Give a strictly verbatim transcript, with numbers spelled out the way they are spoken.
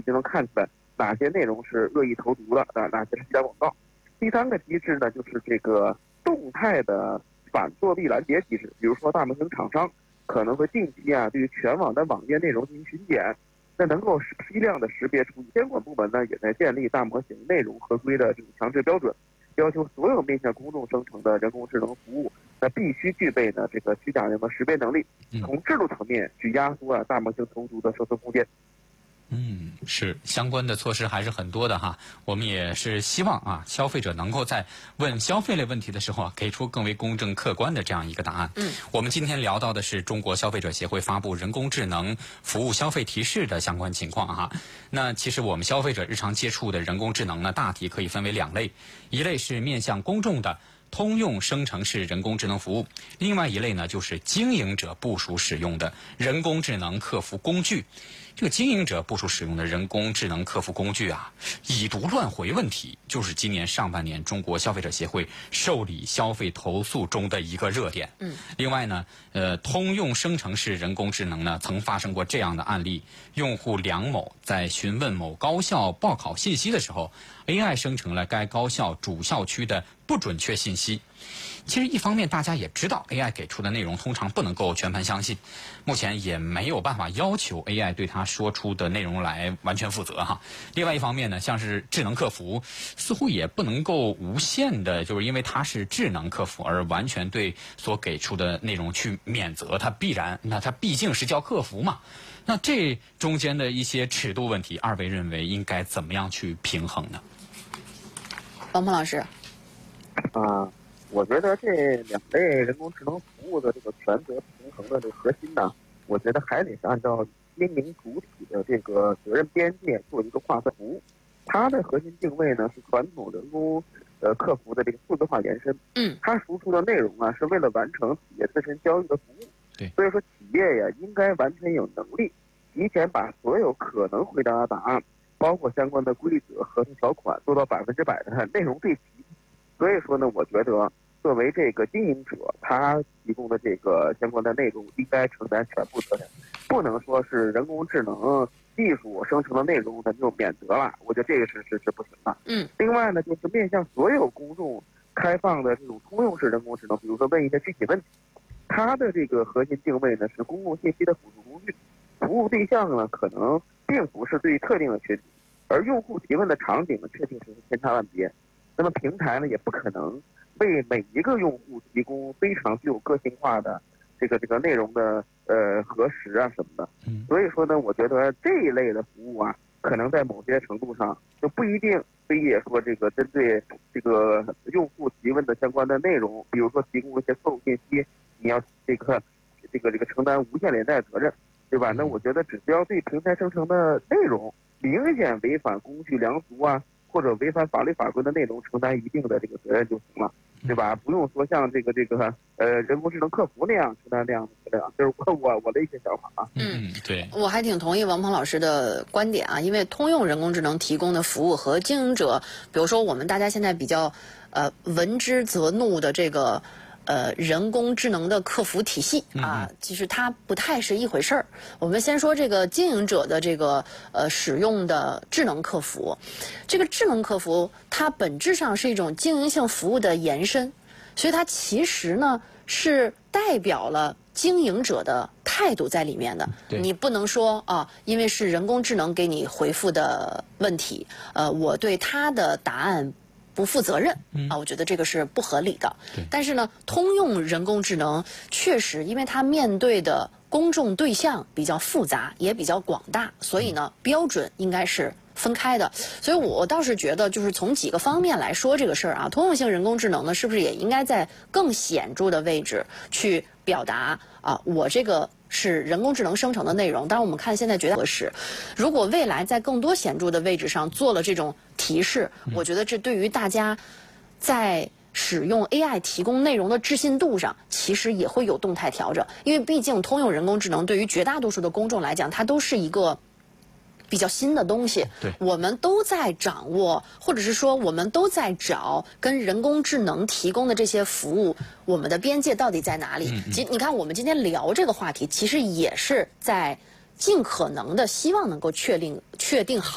就能看出来哪些内容是恶意投毒的啊，哪些是假广告。第三个机制呢，就是这个动态的反作弊拦截机制，比如说大模型厂商可能会定期啊对于全网的网页内容进行巡检，那能够批量的识别出。监管部门呢也在建立大模型内容合规的这种强制标准，要求所有面向公众生成的人工智能服务，那必须具备呢这个虚假内容识别能力，从制度层面去压缩啊大模型投毒的生存空间。 嗯，是相关的措施还是很多的哈。我们也是希望啊，消费者能够在问消费类问题的时候啊，给出更为公正客观的这样一个答案。嗯，我们今天聊到的是中国消费者协会发布人工智能服务消费提示的相关情况哈。那其实我们消费者日常接触的人工智能呢，大体可以分为两类，一类是面向公众的通用生成式人工智能服务，另外一类呢就是经营者部署使用的人工智能客服工具。这个经营者部署使用的人工智能客服工具啊，已读乱回问题就是今年上半年中国消费者协会受理消费投诉中的一个热点。嗯，另外呢，呃，通用生成式人工智能呢，曾发生过这样的案例：用户梁某在询问某高校报考信息的时候 ，A I 生成了该高校主校区的不准确信息。其实一方面大家也知道 A I 给出的内容通常不能够全盘相信，目前也没有办法要求 A I 对它说出的内容来完全负责哈。另外一方面呢，像是智能客服似乎也不能够无限的就是因为它是智能客服而完全对所给出的内容去免责，它必然那它毕竟是叫客服嘛。那这中间的一些尺度问题，二位认为应该怎么样去平衡呢？ 王鹏老师啊，我觉得这两类人工智能服务的这个权责平衡的这个核心呢，我觉得还得是按照经营主体的这个责任边界做一个划分。服务它的核心定位呢是传统人工呃客服的这个数字化延伸。嗯，它输出的内容啊是为了完成企业自身交易的服务。 对， 所以说企业呀应该完全有能力提前把所有可能回答的答案，包括相关的规则、合同条款做到百分之百的内容对齐。所以说呢，我觉得作为这个经营者，他提供的这个相关的内容应该承担全部责任，不能说是人工智能技术生成的内容咱就免责了。我觉得这个是是是不行的。嗯。另外呢，就是面向所有公众开放的这种通用式人工智能，比如说问一些具体问题，它的这个核心定位呢是公共信息的辅助工具，服务对象呢可能并不是对于特定的群体，而用户提问的场景呢确定是千差万别。那么平台呢也不可能为每一个用户提供非常具有个性化的这个这个内容的呃核实啊什么的。所以说呢，我觉得这一类的服务啊，可能在某些程度上就不一定非也说这个针对这个用户提问的相关的内容，比如说提供一些错误信息，你要这个这个这个承担无限连带责任，对吧？那我觉得只需要对平台生成的内容明显违反公序良俗啊，或者违反法律法规的内容承担一定的这个责任就行了，对吧？不用说像这个这个呃人工智能客服那样承担那样的责任啊，这是我我我的一些想法啊。 嗯， 对， 我还挺同意王鹏老师的观点啊，因为通用人工智能提供的服务和经营者，比如说我们大家现在比较呃闻之则怒的这个。呃，人工智能的客服体系啊，其实它不太是一回事儿。我们先说这个经营者的这个呃使用的智能客服，这个智能客服它本质上是一种经营性服务的延伸，所以它其实呢是代表了经营者的态度在里面的。你不能说啊，因为是人工智能给你回复的问题，呃，我对它的答案不负责任啊，我觉得这个是不合理的。但是呢，通用人工智能确实，因为它面对的公众对象比较复杂，也比较广大，所以呢，标准应该是分开的。所以我倒是觉得，就是从几个方面来说这个事儿啊，通用性人工智能呢，是不是也应该在更显著的位置去表达啊，我这个是人工智能生成的内容。当然，我们看现在绝大合适。如果未来在更多显著的位置上做了这种提示，我觉得这对于大家在使用 A I 提供内容的置信度上，其实也会有动态调整。因为毕竟通用人工智能对于绝大多数的公众来讲，它都是一个比较新的东西， 对， 我们都在掌握，或者是说我们都在找跟人工智能提供的这些服务，我们的边界到底在哪里？其、嗯、你看，我们今天聊这个话题，其实也是在尽可能的希望能够确定确定好。